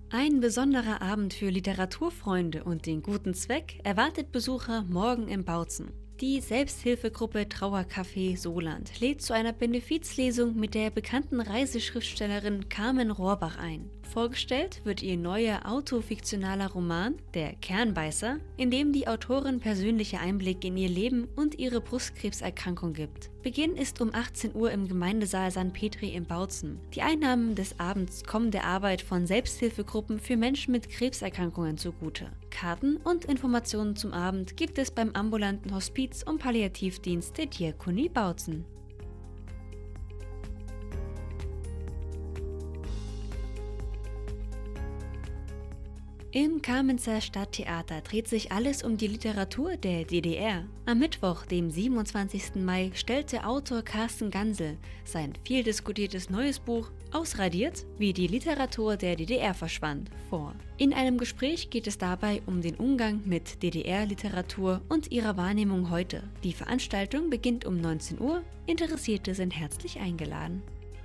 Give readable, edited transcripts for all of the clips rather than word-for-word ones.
Ein besonderer Abend für Literaturfreunde und den guten Zweck erwartet Besucher morgen im Bautzen. Die Selbsthilfegruppe Trauercafé Soland lädt zu einer Benefizlesung mit der bekannten Reiseschriftstellerin Carmen Rohrbach ein. Vorgestellt wird ihr neuer autofiktionaler Roman Der Kernbeißer, in dem die Autorin persönliche Einblicke in ihr Leben und ihre Brustkrebserkrankung gibt. Beginn ist um 18 Uhr im Gemeindesaal St. Petri in Bautzen. Die Einnahmen des Abends kommen der Arbeit von Selbsthilfegruppen für Menschen mit Krebserkrankungen zugute. Karten und Informationen zum Abend gibt es beim ambulanten Hospiz- und Palliativdienst der Diakonie Bautzen. Im Kamenzer Stadttheater dreht sich alles um die Literatur der DDR. Am Mittwoch, dem 27. Mai, stellte Autor Carsten Gansel sein viel diskutiertes neues Buch Ausradiert, wie die Literatur der DDR verschwand, vor. In einem Gespräch geht es dabei um den Umgang mit DDR-Literatur und ihrer Wahrnehmung heute. Die Veranstaltung beginnt um 19 Uhr. Interessierte sind herzlich eingeladen.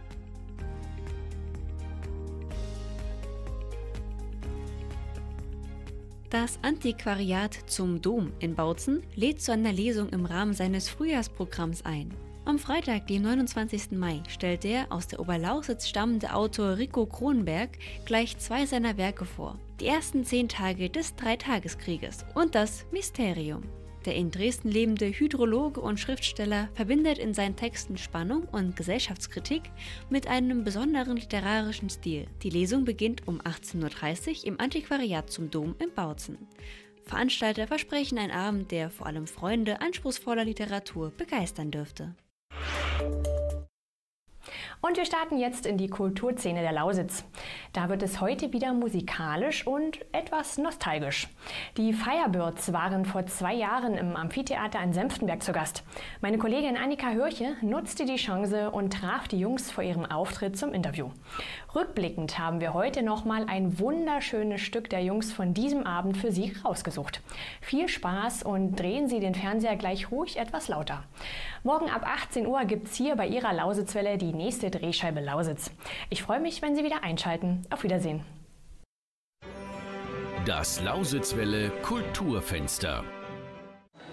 Das Antiquariat zum Dom in Bautzen lädt zu einer Lesung im Rahmen seines Frühjahrsprogramms ein. Am Freitag, dem 29. Mai, stellt der aus der Oberlausitz stammende Autor Rico Kronberg gleich 2 seiner Werke vor. Die ersten 10 Tage des Dreitageskrieges und das Mysterium. Der in Dresden lebende Hydrologe und Schriftsteller verbindet in seinen Texten Spannung und Gesellschaftskritik mit einem besonderen literarischen Stil. Die Lesung beginnt um 18:30 Uhr im Antiquariat zum Dom in Bautzen. Veranstalter versprechen einen Abend, der vor allem Freunde anspruchsvoller Literatur begeistern dürfte. Und wir starten jetzt in die Kulturszene der Lausitz. Da wird es heute wieder musikalisch und etwas nostalgisch. Die Firebirds waren vor 2 Jahren im Amphitheater in Senftenberg zu Gast. Meine Kollegin Annika Hörche nutzte die Chance und traf die Jungs vor ihrem Auftritt zum Interview. Rückblickend haben wir heute nochmal ein wunderschönes Stück der Jungs von diesem Abend für Sie rausgesucht. Viel Spaß und drehen Sie den Fernseher gleich ruhig etwas lauter. Morgen ab 18 Uhr gibt es hier bei Ihrer Lausitzwelle die nächste Drehscheibe Lausitz. Ich freue mich, wenn Sie wieder einschalten. Auf Wiedersehen. Das Lausitzwelle Kulturfenster.